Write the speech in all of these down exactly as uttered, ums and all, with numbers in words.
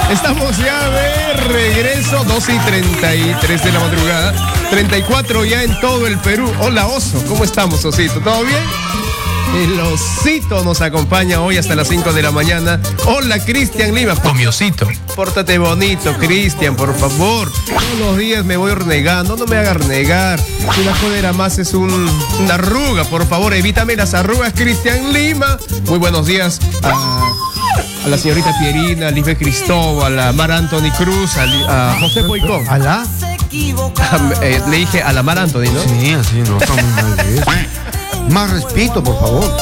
Estamos ya de regreso, doce y treinta y tres de la madrugada, treinta y cuatro ya en todo el Perú. Hola, Oso, ¿cómo estamos, Osito? ¿Todo bien? El Osito nos acompaña hoy hasta las cinco de la mañana. Hola, Cristian Lima. Con mi Osito. Pórtate bonito, Cristian, por favor. Todos los días me voy renegando, no me hagas renegar. Una jodera más es un, una arruga, por favor, evítame las arrugas, Cristian Lima. Muy buenos días a... a la señorita Pierina, a Lisbeth Cristóbal, a Mar Anthony Cruz, a, a José Boicón. ¿A la? eh, le dije a la Mar Anthony, ¿no? Sí, así no está muy mal de eso. Más respeto, por favor.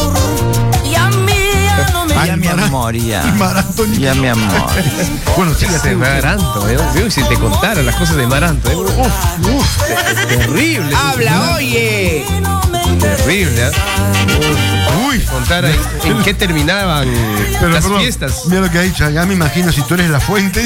Ay, ya mi amor, ya. Mar Anthony. Ya mi amor. Bueno, sí, de Mar Anthony, ¿eh? Si te contara las cosas de Mar Anthony, ¿eh? Uf, uf, terrible. Habla, oye. Terrible, ¿eh? Uy, Contar en, en qué terminaban pero, las perdón, fiestas. Mira lo que ha dicho, ya me imagino si tú eres la fuente.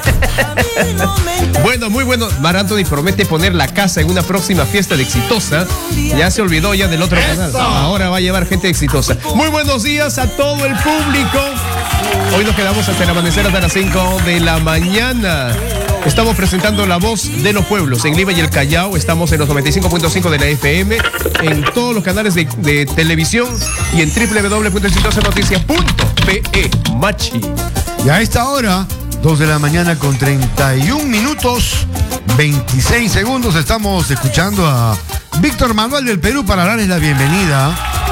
Bueno, muy bueno. Mar Anthony promete poner la casa en una próxima fiesta de Exitosa. Ya se olvidó ya del otro canal. Ahora va a llevar gente Exitosa. Muy buenos días a todo el público. Hoy nos quedamos hasta el amanecer, hasta las cinco de la mañana. Estamos presentando La Voz de los Pueblos en Lima y el Callao. Estamos en los noventa y cinco punto cinco de la F M, en todos los canales de, de televisión y en doble u doble u doble u punto exitosa noticias punto pe e. Machi. Y a esta hora, dos de la mañana con treinta y un minutos, veintiséis segundos, estamos escuchando a Víctor Manuel del Perú para darles la bienvenida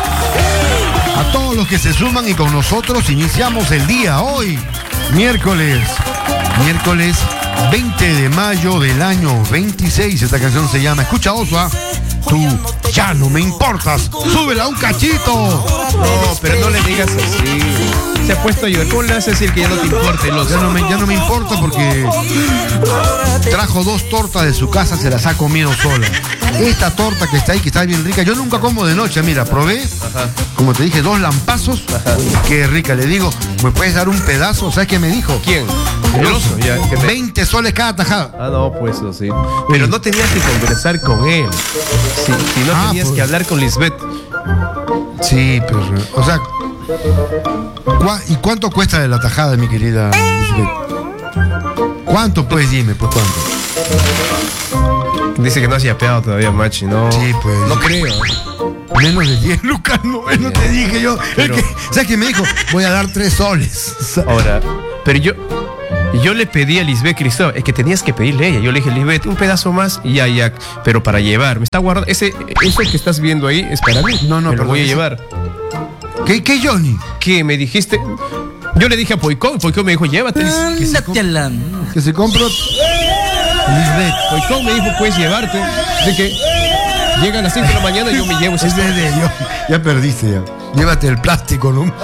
a todos los que se suman y con nosotros iniciamos el día hoy, miércoles, miércoles veinte de mayo del año veintiséis. Esta canción se llama, escucha, Osva, tú ya no me importas, súbela un cachito. No, pero no le digas así. Se ha puesto a llorar. ¿Cómo le vas a decir que ya no te importa? Los... Ya no me, ya no me importa porque trajo dos tortas de su casa, se las ha comido sola. Esta torta que está ahí, que está bien rica, yo nunca como de noche, mira, probé, ajá, como te dije, dos lampazos. Ajá. Qué rica, le digo, ¿me puedes dar un pedazo? ¿Sabes qué me dijo? ¿Quién? El oso, ya, ¿qué te... veinte soles cada tajada. Ah, no, pues eso sí. Pero no tenías que conversar con él. Si, si no ah, tenías pues... que hablar con Lisbeth. Sí, pero, o sea, ¿y cuánto cuesta de la tajada, mi querida Lisbeth? ¿Cuánto, pues? Dime, pues, ¿cuánto? Dice que no has yapeado todavía, Machi, ¿no? Sí, pues. No creo. Menos de diez lucas, no, no te dije yo. Pero... Es que, ¿sabes qué me dijo? Voy a dar tres soles. Ahora, pero yo... Yo le pedí a Lisbeth Cristóbal, es que tenías que pedirle a ella. Yo le dije, Lisbeth, un pedazo más y ya, ya, pero para llevar. Me está guardando. Ese, eso que estás viendo ahí es para mí. No, no, me lo voy a ese... llevar. ¿Qué, qué, Johnny? ¿Qué? Me dijiste. Yo le dije a Poicón, Poicón me dijo, llévate. Que se, comp... que se compró. Lisbeth, Poicón me dijo, puedes llevarte. Así que llega a las cinco de la mañana y yo me llevo ese. Es de, de, yo, ya perdiste ya. Llévate el plástico nomás.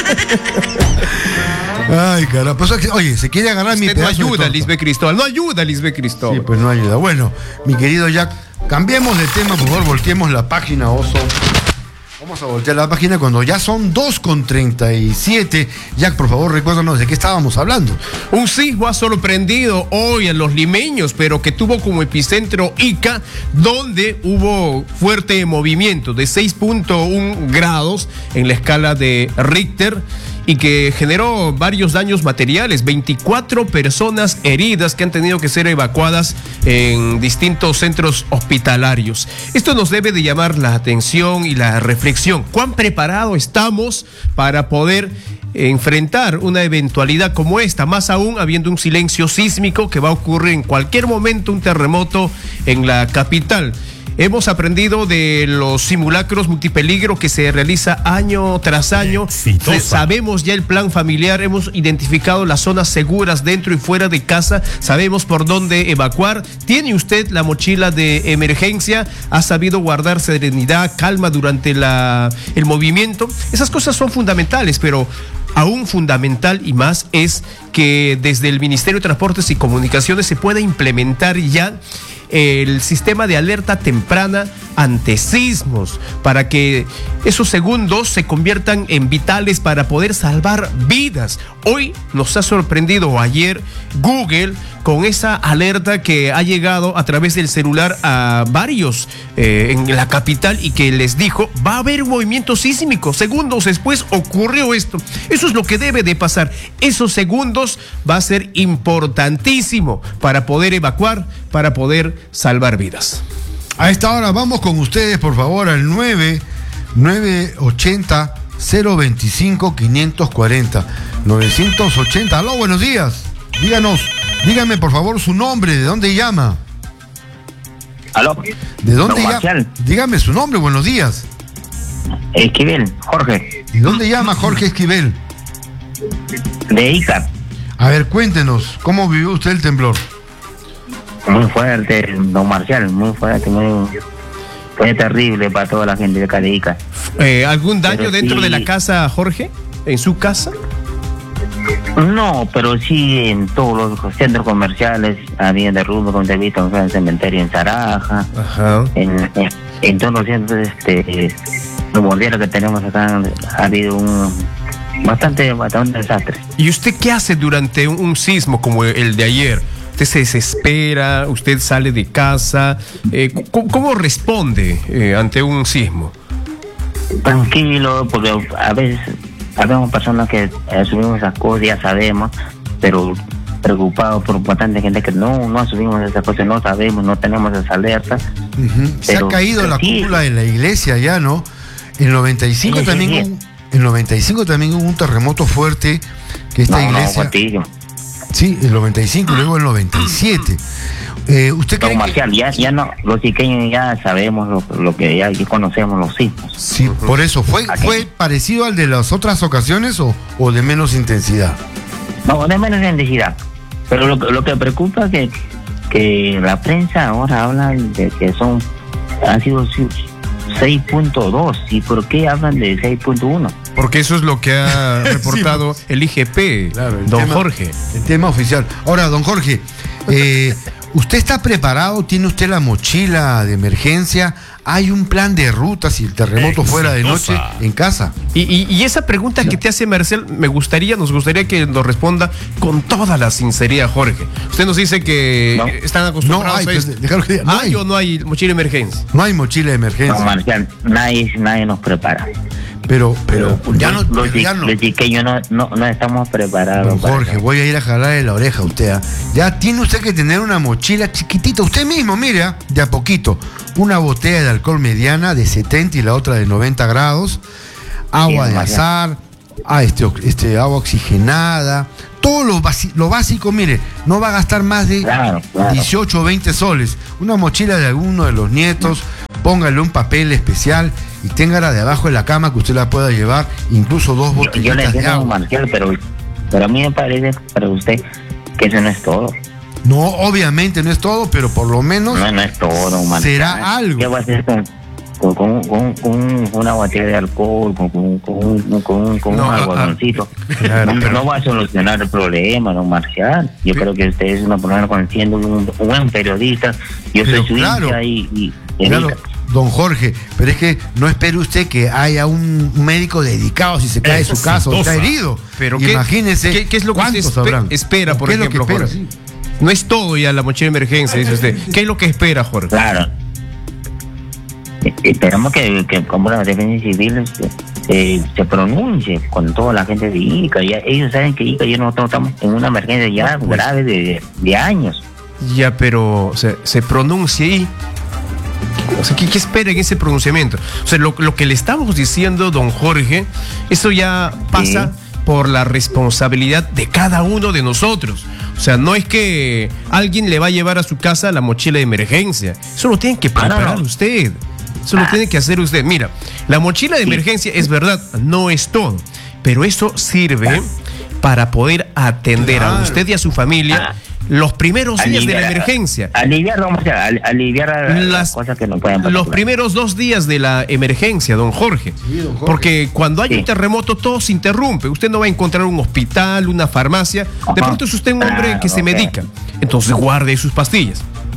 Ay, caramba. Pues, oye, se quiere agarrar mi pedazo. No ayuda, Lisbeth Cristóbal. No ayuda, Lisbeth Cristóbal. Sí, pues no ayuda. Bueno, mi querido Jack, cambiemos de tema, por favor, volteemos la página, Oso. Vamos a voltear la página cuando ya son dos con treinta y siete. Jack, por favor, recuérdanos de qué estábamos hablando. Un sismo ha sorprendido hoy a los limeños, pero que tuvo como epicentro Ica, donde hubo fuerte movimiento de seis punto uno grados en la escala de Richter, y que generó varios daños materiales, veinticuatro personas heridas que han tenido que ser evacuadas en distintos centros hospitalarios. Esto nos debe de llamar la atención y la reflexión. ¿Cuán preparados estamos para poder enfrentar una eventualidad como esta? Más aún habiendo un silencio sísmico que va a ocurrir en cualquier momento, un terremoto en la capital. Hemos aprendido de los simulacros multipeligro que se realiza año tras año. Exitosa. Sabemos ya el plan familiar, hemos identificado las zonas seguras dentro y fuera de casa, sabemos por dónde evacuar. ¿Tiene usted la mochila de emergencia? ¿Ha sabido guardar serenidad, calma durante la, el movimiento? Esas cosas son fundamentales, pero aún fundamental y más es que desde el Ministerio de Transportes y Comunicaciones se pueda implementar ya el sistema de alerta temprana ante sismos, para que esos segundos se conviertan en vitales para poder salvar vidas. Hoy nos ha sorprendido, ayer, Google con esa alerta que ha llegado a través del celular a varios eh, en la capital y que les dijo, va a haber un movimiento sísmico. Segundos después ocurrió esto. Eso es lo que debe de pasar. Esos segundos va a ser importantísimo para poder evacuar, para poder salvar vidas. A esta hora vamos con ustedes, por favor, al nueve nueve ochenta cero veinticinco quinientos cuarenta. novecientos ochenta. Aló, buenos días. Díganos, dígame por favor su nombre, ¿de dónde llama? Aló. ¿De dónde Don llama? Marcial. Dígame su nombre, buenos días. Esquivel, Jorge, ¿Y dónde llama Jorge Esquivel? de Ica. A ver, cuéntenos, ¿cómo vivió usted el temblor? Muy fuerte, don Marcial, muy fuerte, muy... Fue terrible para toda la gente de acá de Ica. Eh, ¿Algún daño Pero dentro sí. de la casa, Jorge? ¿En su casa? No, pero sí en todos los centros comerciales había derrumbe, como te he visto, en el cementerio en Zaraja, Ajá. en, en, en todos los centros este, los bomberos que tenemos acá ha habido un bastante, bastante desastre. ¿Y usted qué hace durante un, un sismo como el de ayer? ¿Usted se desespera? ¿Usted sale de casa? Eh, ¿cómo, cómo responde eh, ante un sismo? Tranquilo, porque a veces habemos personas que asumimos esas cosas, ya sabemos, pero preocupados por bastante gente que no, no asumimos esas cosas, no sabemos, no tenemos esa alerta. Uh-huh. Se Pero, ha caído la sí. cúpula de la iglesia ya, ¿no? En noventa y cinco Sí, sí, también sí. hubo, en noventa y cinco también hubo un terremoto fuerte que esta No, no, iglesia. Guatillo. Sí, el noventa y cinco, luego el noventa y siete. Eh, ¿Usted cree Don que- Marcial, ya, ya no, los iqueños ya sabemos lo, lo que ya, ya conocemos los sismos. Sí, por eso, ¿fue, Aquí. fue parecido al de las otras ocasiones o, o de menos intensidad? No, de menos intensidad. Pero lo, lo que preocupa es que, que la prensa ahora habla de que son, han sido seis punto dos. ¿Y por qué hablan de seis punto uno? Porque eso es lo que ha reportado el I G P, Claro, el don tema- Jorge. El tema oficial. Ahora, don Jorge, eh, ¿usted está preparado? ¿Tiene usted la mochila de emergencia? ¿Hay un plan de ruta si el terremoto fuera de noche en casa? Y, y- y esa pregunta que te hace Marcel, me gustaría, nos gustaría que nos responda con toda la sinceridad, Jorge. Usted nos dice que No. están acostumbrados No hay, a pues, esto. déjalo que diga, no ¿Hay hay. o no hay mochila de emergencia? No hay mochila de No, emergencia. Marcial, nadie, nadie nos prepara. Pero, pero, ya no, los, ya no. los chiqueños no, no, no estamos preparados. Don para Jorge, eso. voy a ir a jalarle la oreja a usted. ¿ah? Ya tiene usted que tener una mochila chiquitita. Usted mismo, mire, ¿ah? de a poquito. Una botella de alcohol mediana de setenta y la otra de noventa grados. Agua Sí, de María. azar. Ah, este, este, agua oxigenada. Todo lo, basi- lo básico, mire, no va a gastar más de Claro, claro. dieciocho o veinte soles. Una mochila de alguno de los nietos. Póngale un papel especial y téngala de abajo de la cama que usted la pueda llevar. Incluso dos Yo, botellitas yo le de entiendo, agua. Marcial, pero, pero a mí me parece para usted que eso no es todo. No, obviamente no es todo, pero por lo menos No, no es todo, Marcial. será algo. ¿Qué va a hacer con, con, con, con- con una botella de alcohol, con, con, con, un- con, un- con No, un ah, algodoncito? claro, no, pero- no va a solucionar el problema, don Marcial. Yo creo que usted es una persona conociendo un, un buen periodista. Yo Pero soy su claro. hincha y, y, y Claro, Erika. don Jorge, pero es que no espere usted que haya un médico dedicado si se cae de su casa o está herido. Pero ¿qué- imagínese qué- qué es lo que usted cuántos espe- habrán. espera, por ¿Qué es lo que ejemplo, espera? Jorge? Sí. No es todo ya la mochila de emergencia, dice usted. ¿Qué es lo que espera, Jorge? Claro. Eh, Esperamos que, que como la defensa civil este, eh, se pronuncie con toda la gente de Ica. Ya, ellos saben que Ica y nosotros estamos en una emergencia ya Pues. grave de, de años. Ya, pero se, se pronuncia ahí. O sea, ¿qué, qué espera en ese pronunciamiento? O sea, lo, lo que le estamos diciendo, don Jorge, eso ya pasa Sí. por la responsabilidad de cada uno de nosotros. O sea, no es que alguien le va a llevar a su casa la mochila de emergencia. Eso lo tiene que Ah, no, preparar no. usted. Eso lo Ah. tiene que hacer usted. Mira, la mochila de Sí. emergencia es verdad, no es todo. Pero eso sirve para poder atender Claro. a usted y a su familia Ah. los primeros días de la Aliviar- emergencia. Aliviar, vamos a decir, al- aliviar las, Las- cosas que no pueden pasar. Los primeros dos días de la emergencia, don Jorge. Sí, don Jorge. Porque cuando hay Sí. un terremoto todo se interrumpe. Usted no va a encontrar un hospital, una farmacia. De Ajá. pronto es usted un hombre Claro, que se ok. medica. Entonces guarde sus pastillas.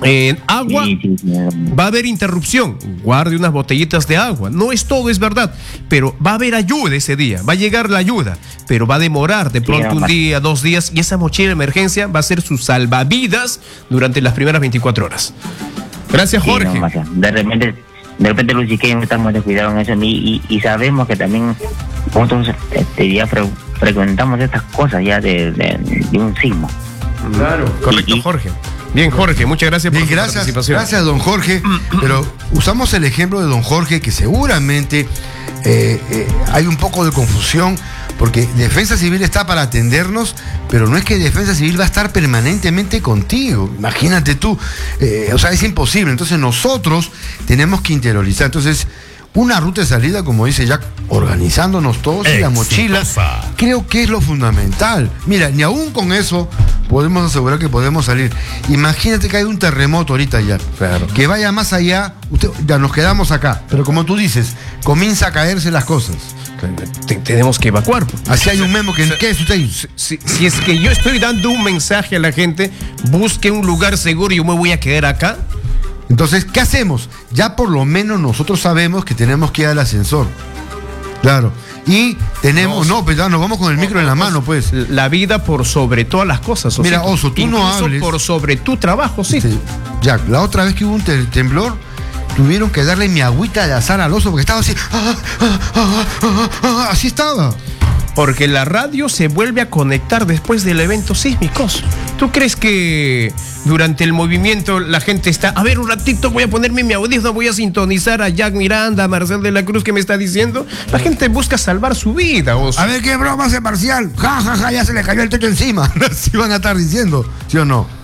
En agua Sí, sí, sí. va a haber interrupción. Guarde unas botellitas de agua. No es todo, es verdad. Pero va a haber ayuda ese día. Va a llegar la ayuda. Pero va a demorar de pronto Sí, un mamá. día, dos días. Y esa mochila de emergencia va a ser su salvavidas durante las primeras veinticuatro horas. Gracias, Sí, Jorge. no, Maca. de repente, de repente los chiquillos estamos descuidados en eso y, y, y sabemos que también nosotros este, ya fre- frecuentamos estas cosas ya de, de, de un sismo. Claro. Correcto, Y- y- Jorge. Bien, Jorge, muchas gracias por Bien, su gracias, participación. gracias, don Jorge. Pero usamos el ejemplo de don Jorge, que seguramente eh, eh, hay un poco de confusión, porque Defensa Civil está para atendernos, pero no es que Defensa Civil va a estar permanentemente contigo. Imagínate tú. Eh, o sea, es imposible. Entonces nosotros tenemos que interiorizar. Entonces, una ruta de salida, como dice Jack, organizándonos todos y la mochila, creo que es lo fundamental. Mira, ni aún con eso podemos asegurar que podemos salir. Imagínate que hay un terremoto ahorita ya, Claro. que vaya más allá, usted, ya nos quedamos acá, pero como tú dices, comienza a caerse las cosas. Te- tenemos que evacuar. pues. Así hay un memo que, ¿qué es usted? Si, si es que yo estoy dando un mensaje a la gente, busque un lugar seguro y yo me voy a quedar acá. Entonces, ¿qué hacemos? Ya por lo menos nosotros sabemos que tenemos que ir al ascensor. Claro. Y tenemos, no, pues ya nos vamos con el micro en la mano, pues. La vida por sobre todas las cosas. Mira, Osito. Oso, tú no Incluso hables. por sobre tu trabajo, sí. Este, Jack, la otra vez que hubo un te- temblor, tuvieron que darle mi agüita de azar al oso porque estaba así. ah, ah, ah, ah, ah, así estaba. Porque la radio se vuelve a conectar después del evento sísmico. ¿Tú crees que durante el movimiento la gente está, a ver un ratito, voy a ponerme mi audífono, voy a sintonizar a Jack Miranda, a Marcel de la Cruz que me está diciendo? La gente busca salvar su vida, Oso. A ver qué broma hace Marcial. Ja, ja, ja, ya se le cayó el techo encima. Así van a estar diciendo, ¿sí o no?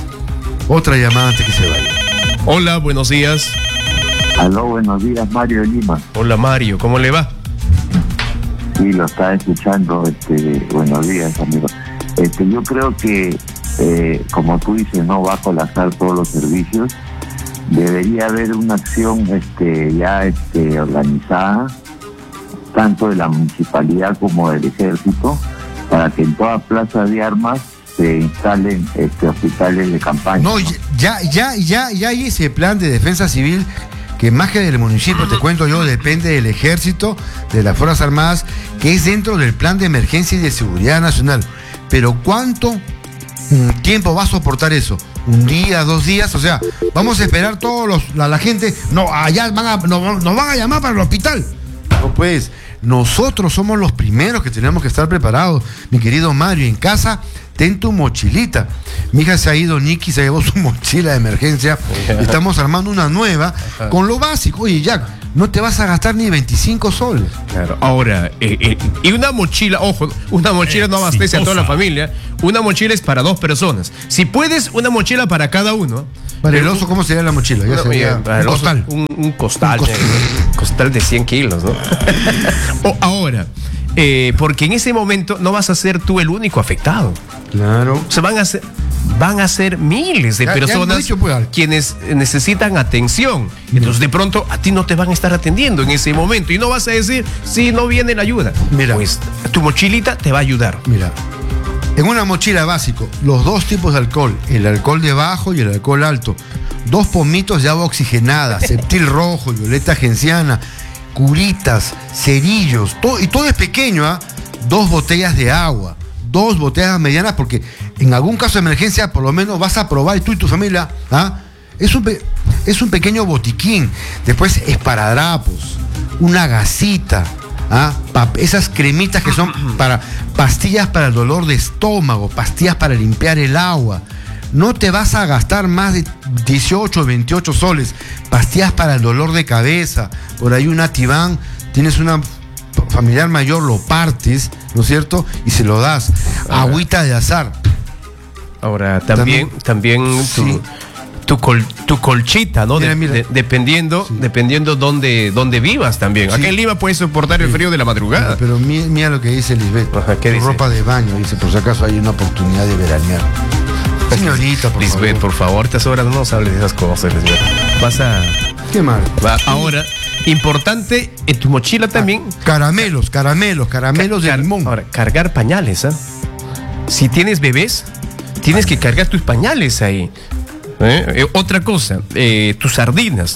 Otra llamada antes que se vaya. Hola, buenos días. Aló, buenos días, Mario de Lima. Hola, Mario, ¿cómo le va? Sí, lo estaba escuchando. Este, buenos días, amigo. Este, yo creo que, eh, como tú dices, no va a colapsar todos los servicios. Debería haber una acción, este, ya, este, organizada, tanto de la municipalidad como del ejército, para que en toda plaza de armas se instalen, este, hospitales de campaña. No, ya, ya, ya, ya hay ese plan de defensa civil que más que del municipio, te cuento yo, depende del ejército, de las Fuerzas Armadas, que es dentro del plan de emergencia y de seguridad nacional. Pero ¿cuánto mm, tiempo va a soportar eso? ¿Un día, dos días? O sea, vamos a esperar todos los, la, la gente, no, allá van a, no, nos van a llamar para el hospital. No, pues, nosotros somos los primeros que tenemos que estar preparados. Mi querido Mario, en casa, ten tu mochilita. Mi hija se ha ido, Nicky se llevó su mochila de emergencia. Estamos armando una nueva con lo básico. Oye, Jack, no te vas a gastar ni veinticinco soles. Claro. Ahora, eh, eh, y una mochila, ojo, una mochila no abastece a toda la familia. Una mochila es para dos personas. Si puedes, una mochila para cada uno. Para el oso, ¿cómo sería la mochila? Ya No, sería oye, para un el oso, costal. Un, un costal. Un costal. eh, costal de cien kilos, ¿no? O, ahora, eh, porque en ese momento no vas a ser tú el único afectado. Claro. O sea, van a ser, van a ser miles de Ya- ya hemos personas dicho, pues, Al. quienes necesitan atención. Entonces, de pronto, a ti no te van a estar atendiendo en ese momento. Y no vas a decir, si no viene la ayuda. Mira. Pues tu mochilita te va a ayudar. Mira, en una mochila básico, los dos tipos de alcohol, el alcohol de bajo y el alcohol alto, dos pomitos de agua oxigenada, septil rojo, violeta genciana, curitas, cerillos, todo, y todo es pequeño, ¿ah? Dos botellas de agua, dos botellas medianas, porque en algún caso de emergencia por lo menos vas a probar, y tú y tu familia, ¿ah? Es un, pe- es un pequeño botiquín, después esparadrapos, una gasita, ¿ah? Pa- esas cremitas que son para pastillas para el dolor de estómago, pastillas para limpiar el agua. No te vas a gastar más de dieciocho, veintiocho soles. Pastillas para el dolor de cabeza. Por ahí un Ativan, tienes una familiar mayor, lo partes, ¿no es cierto? Y se lo das. Agüita de azar. Ahora, también, también, tu, Sí. tu, col- tu colchita, ¿no? Mira, De- mira. de- dependiendo, dependiendo dónde, dónde vivas también. Sí. Acá en Lima puedes soportar el frío de la madrugada. Pero mira, mira lo que dice Lisbeth. Ajá, ¿qué Tu dice? ropa de baño, dice, por si acaso hay una oportunidad de veranear. Señorita, por Lisbeth, favor. por favor, estas horas no nos hables de esas cosas, Lisbeth. Vas a... Qué mal. va- ahora, importante, en tu mochila también... Caramelos, caramelos, caramelos de car- limón. Ahora, cargar pañales, ¿ah? Si tienes bebés, tienes que cargar tus pañales ahí. ¿Eh? Eh, otra cosa, eh, tus sardinas,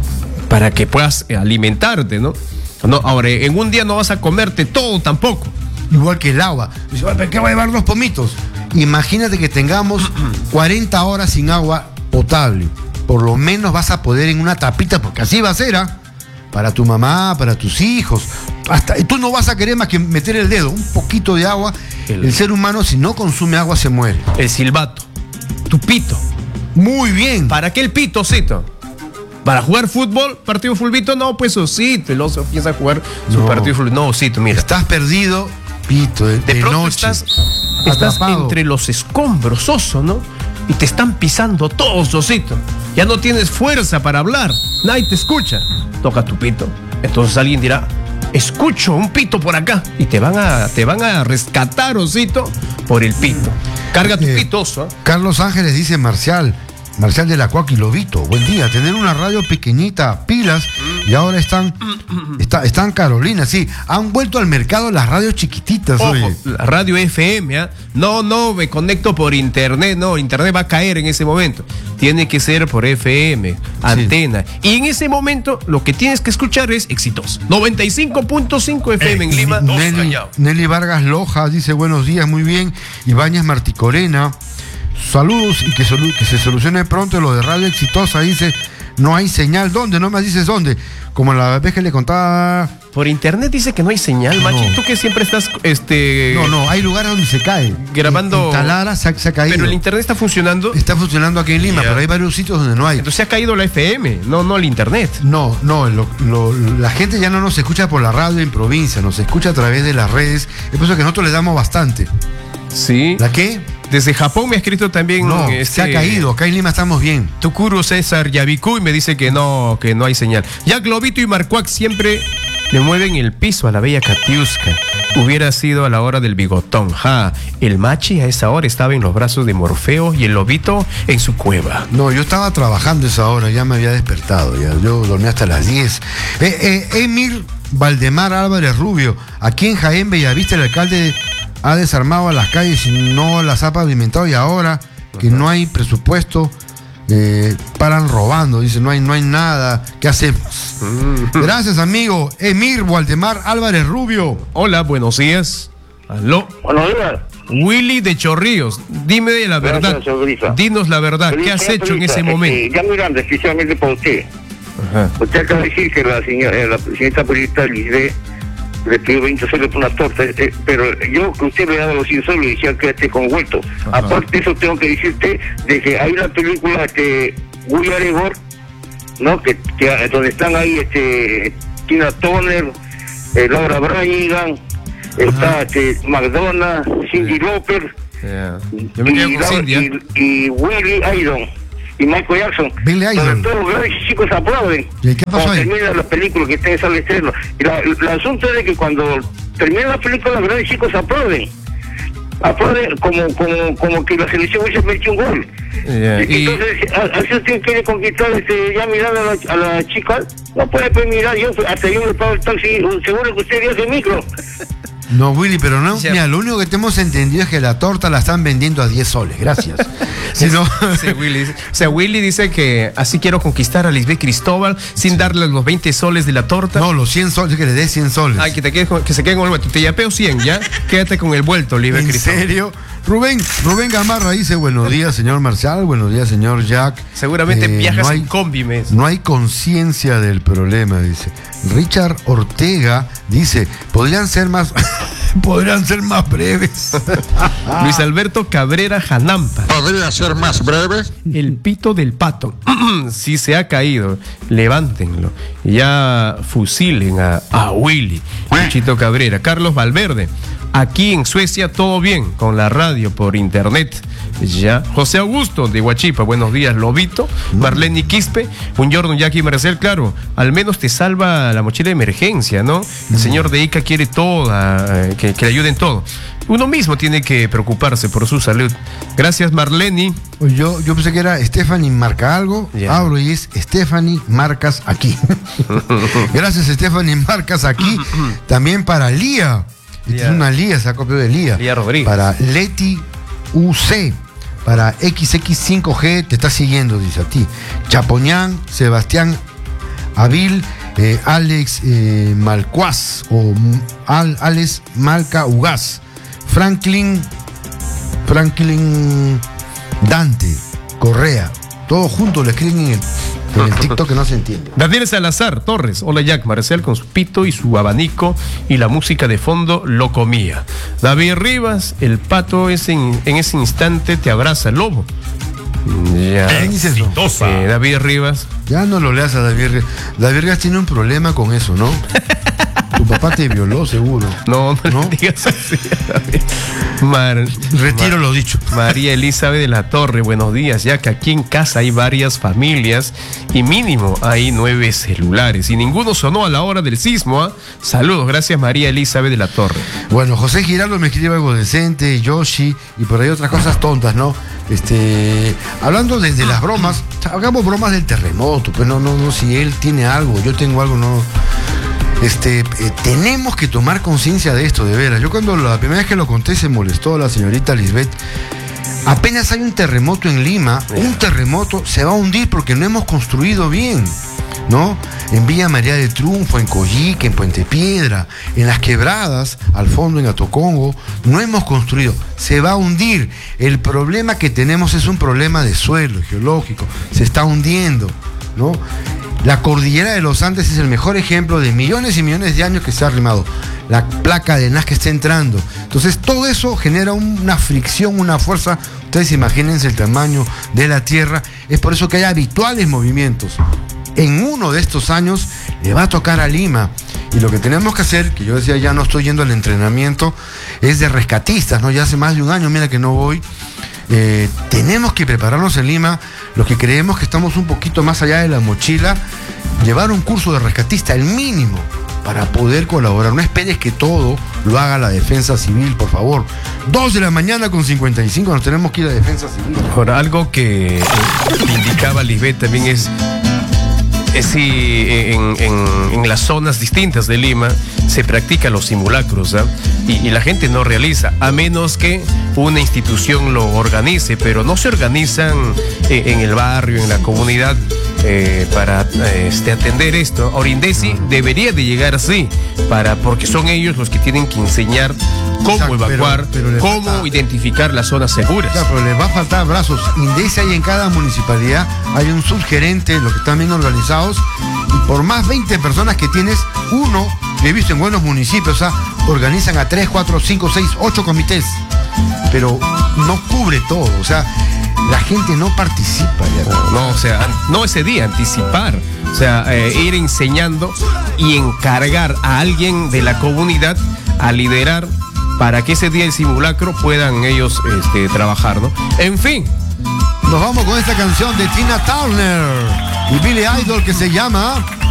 para que puedas alimentarte, ¿no? No, ahora, en un día no vas a comerte todo tampoco. Igual que el agua. Dice, ¿para qué va a llevar los pomitos? Imagínate que tengamos cuarenta horas sin agua potable. Por lo menos vas a poder en una tapita, porque así va a ser, ¿ah? Para tu mamá, para tus hijos. Hasta tú no vas a querer más que meter el dedo, un poquito de agua. El, el ser humano, si no consume agua, se muere. El silbato, tu pito. Muy bien. ¿Para qué el pito, Osito? ¿Para jugar fútbol? ¿Partido fulbito? No, pues Osito. Y luego se empieza a jugar su No. partido fulbito. No, Osito, mira. Estás perdido, pito, de, De de pronto noche. estás, estás Atrapado. entre los escombros, oso, ¿no? Y te están pisando todos, Osito. Ya no tienes fuerza para hablar. Nadie te escucha. Toca tu pito. Entonces alguien dirá, escucho un pito por acá. Y te van a, te van a rescatar, Osito, por el pito. Carga tu Eh, pito, oso. ¿eh? Carlos Ángeles dice Marcial, Marcial de la Cuac y Lobito, buen día, tener una radio pequeñita, pilas, y ahora están, está, están Carolina, sí, han vuelto al mercado las radios chiquititas, Ojo, oye. la radio F M, ¿ah? No, no, me conecto por internet, no, internet va a caer en ese momento. Tiene que ser por F M, antena. Y en ese momento lo que tienes que escuchar es Exitoso. noventa y cinco punto cinco F M en Lima, dos Nelly, Callao. Nelly Vargas Loja dice buenos días, muy bien, Ibáñez Marticorena, saludos y que, solu- que se solucione pronto lo de Radio Exitosa, dice, no hay señal, ¿dónde? No me dices dónde, como la vez que le contaba. Por internet dice que no hay señal, macho. No. Tú que siempre estás, este... No, no, hay lugares donde se cae. Grabando- En Talara se ha, se ha caído. Pero el internet está funcionando. Está funcionando aquí en Lima, Ya. pero hay varios sitios donde no hay. Entonces se ha caído la F M, no, no el internet. No, no, lo- lo- la gente ya no nos escucha por la radio en provincia, nos escucha a través de las redes. Es por eso que nosotros le damos bastante. Sí. ¿La qué? Desde Japón me ha escrito también... No, este, se ha caído. Acá en Lima estamos bien. Tukuru César Yabicu y me dice que no, que no hay señal. Ya Globito y Marcuac siempre le mueven el piso a la bella Katiuska. Hubiera sido a la hora del bigotón. Ja, el machi a esa hora estaba en los brazos de Morfeo y el lobito en su cueva. No, yo estaba trabajando esa hora, ya me había despertado. Ya, yo dormí hasta las diez. Eh, eh, Emir Valdemar Álvarez Rubio, aquí en Jaén Bellavista el alcalde ha desarmado a las calles y no las ha pavimentado, y ahora que no hay presupuesto, eh, paran robando, dice, no hay, no hay nada, ¿qué hacemos? Gracias, amigo Emir Valdemar Álvarez Rubio. Hola, buenos días. Aló. Buenos días. Willy de Chorrillos, dime de la verdad. Gracias, señor Brisa. Dinos la verdad, ¿qué Señor has hecho en Brisa, ese este, momento? ya mirando especialmente para usted. Ajá. Usted acaba de decir que la señora, eh, la señorita periodista Lisbeth le pidió veinte soles por una torta, eh, pero yo que usted me daba los cien soles y decía que esté con vuelto. Ajá. Aparte de eso, tengo que decirte de que hay una película que We Are Ever, ¿no? Que, que donde están ahí este Tina Turner, eh, Laura Branigan, está este, McDonald, Cindy Lauper, Yeah. Yo me quedo y, con Laura- Cindy, ¿eh? y, y Willie Idol y Michael Jackson. Billy Idol. Donde todos los grandes chicos aplauden. ¿Y qué pasó cuando ahí? termina la película que está en sala de estreno. Y la, el asunto es de que cuando termina la película los grandes chicos aplauden. Aplauden como, como, como que la selección hubiese metido un gol. Yeah. Y- Entonces, a- así usted quiere conquistar este, ya mirando a la, a la chica, no puede pues mirar, yo hasta yo me pago el taxi, seguro que usted viaja en micro. No, Willy, pero no, Ya. mira, lo único que te hemos entendido es que la torta la están vendiendo a diez soles, gracias. Si no, Sí, Willy dice- o sea, Willy dice que así quiero conquistar a Lisbeth Cristóbal sin darle los veinte soles de la torta. no, los cien soles, que le des cien soles. Ay, que, te quedes con- que se queden con el vuelto. Te yapeo cien, ¿ya? Quédate con el vuelto, Lisbeth ¿En Cristóbal. serio? Rubén, Rubén Gamarra dice, buenos días, señor Marcial, buenos días, señor Jack. Seguramente Eh, viajas no hay, en combi, mes. No hay conciencia del problema, dice. Richard Ortega dice, podrían ser más, podrían ser más breves. Luis Alberto Cabrera Janampa. ¿Podría ser más breve? El pito del pato. Si se ha caído, levántenlo. Ya fusilen a, a Willy. Chito Cabrera. Carlos Valverde. Aquí en Suecia todo bien con la radio por internet. Ya. José Augusto de Huachipa. Buenos días, Lobito. Marlene Quispe. Un Jordan Jackie Marcel. Claro, al menos te salva la mochila de emergencia, ¿no? El señor de Ica quiere toda, eh, que, que le ayuden todo. Uno mismo tiene que preocuparse por su salud. Gracias, Marlene. Pues yo, yo pensé que era Stephanie Marca algo, Ya. abro y es Stephanie Marcas aquí. Gracias, Stephanie Marcas aquí. También para Lía. Esta Lía. es una Lía, se ha copiado de Lía. Lía Rodríguez. Para Leti U C. para X X cinco G te está siguiendo, dice a ti. Chapoñán, Sebastián Avil, eh, Alex eh, Malcuaz o Al, Alex Malca Ugaz, Franklin, Franklin Dante Correa, todos juntos le escriben en el, en el TikTok que no se entiende. Daniel Salazar Torres, hola Jack, Marcial con su pito y su abanico y la música de fondo lo comía. David Rivas, el pato es en, en ese instante te abraza el lobo. Ya. ¿Quién dice eso? Eh, David Rivas. Ya no lo leas a David Rivas. David Rivas tiene un problema con eso, ¿no? Tu papá te violó, seguro. No, no, ¿No? le digas así. Mar, Retiro Mar, lo dicho. María Elizabeth de la Torre, buenos días, ya que aquí en casa hay varias familias y mínimo hay nueve celulares y ninguno sonó a la hora del sismo. ¿eh? Saludos, gracias María Elizabeth de la Torre. Bueno, José Giraldo me escribe algo decente, Yoshi, y por ahí otras cosas tontas, ¿no? Este, hablando de, de las bromas, hagamos bromas del terremoto, pues no, no, no, si él tiene algo, yo tengo algo, no. Este, eh, tenemos que tomar conciencia de esto, de veras. Yo cuando la primera vez que lo conté se molestó la señorita Lisbeth. Apenas hay un terremoto en Lima, un terremoto se va a hundir porque no hemos construido bien, ¿no? En Villa María de Triunfo, en Coyique, en Puente Piedra, en Las Quebradas, al fondo en Atocongo, no hemos construido, se va a hundir. El problema que tenemos es un problema de suelo geológico, se está hundiendo, ¿no? La cordillera de los Andes es el mejor ejemplo de millones y millones de años que se ha arrimado. La placa de Nazca está entrando. Entonces todo eso genera una fricción, una fuerza. Ustedes imagínense el tamaño de la Tierra. Es por eso que hay habituales movimientos. En uno de estos años le va a tocar a Lima. Y lo que tenemos que hacer, que yo decía ya no estoy yendo al entrenamiento, es de rescatistas, ¿no? Ya hace más de un año, mira que no voy. Eh, tenemos que prepararnos en Lima, los que creemos que estamos un poquito más allá de la mochila, llevar un curso de rescatista, el mínimo, para poder colaborar. No esperes que todo lo haga la defensa civil, por favor. Dos de la mañana con cincuenta y cinco, nos tenemos que ir a defensa civil. Ahora, algo que eh, indicaba Lisbeth también es es si en, en, en las zonas distintas de Lima se practican los simulacros, ¿eh? y, y la gente no realiza, a menos que una institución lo organice, pero no se organizan eh, en el barrio, en la comunidad, eh, para eh, este, atender esto. Ahora, Indesi debería de llegar así, para, porque son ellos los que tienen que enseñar cómo Exacto, evacuar, pero- pero les cómo falta- identificar las zonas seguras. Ya, pero les va a faltar brazos. Indesi hay en cada municipalidad, hay un subgerente, los que están bien organizados, y por más veinte personas que tienes, uno, lo he visto en buenos municipios, o sea, organizan a tres, cuatro, cinco, seis, ocho comités, pero no cubre todo, o sea, la gente no participa ya. No, o sea, an- no ese día, anticipar. O sea, eh, ir enseñando y encargar a alguien de la comunidad a liderar para que ese día del simulacro puedan ellos este, trabajar, ¿no? En fin. Nos vamos con esta canción de Tina Turner y Billy Idol que se llama